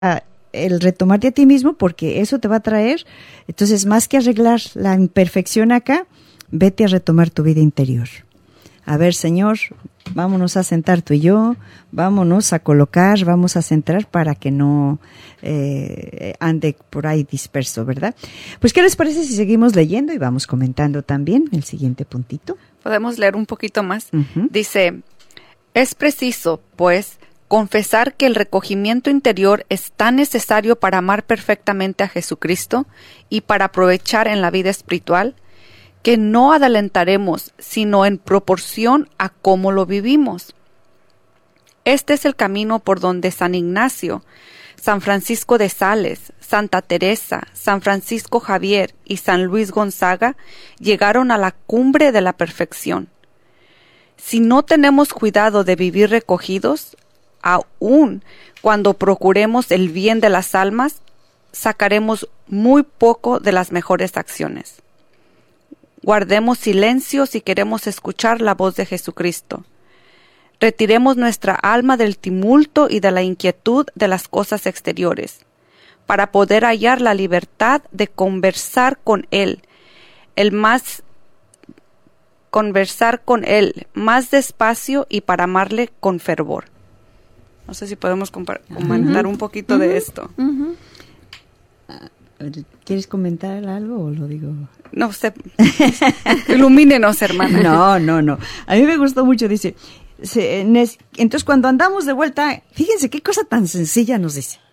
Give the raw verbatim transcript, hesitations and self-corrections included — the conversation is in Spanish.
el retomarte a ti mismo, porque eso te va a traer. Entonces, más que arreglar la imperfección acá, vete a retomar tu vida interior. A ver, Señor, vámonos a sentar tú y yo, vámonos a colocar, vamos a centrar para que no eh, ande por ahí disperso, ¿verdad? Pues, ¿qué les parece si seguimos leyendo y vamos comentando también el siguiente puntito? Podemos leer un poquito más. Uh-huh. Dice, es preciso, pues, confesar que el recogimiento interior es tan necesario para amar perfectamente a Jesucristo y para aprovechar en la vida espiritual, que no adelantaremos, sino en proporción a cómo lo vivimos. Este es el camino por donde San Ignacio, San Francisco de Sales, Santa Teresa, San Francisco Javier y San Luis Gonzaga llegaron a la cumbre de la perfección. Si no tenemos cuidado de vivir recogidos, aun cuando procuremos el bien de las almas, sacaremos muy poco de las mejores acciones. Guardemos silencio si queremos escuchar la voz de Jesucristo. Retiremos nuestra alma del tumulto y de la inquietud de las cosas exteriores, para poder hallar la libertad de conversar con Él, el más conversar con Él más despacio y para amarle con fervor. No sé si podemos compa- comentar uh-huh. un poquito uh-huh. de esto. Uh-huh. ¿Quieres comentar algo o lo digo? No sé. Ilumínenos, hermana. No, no, no. A mí me gustó mucho, dice. Se, nes, entonces, cuando andamos de vuelta, fíjense qué cosa tan sencilla nos dice.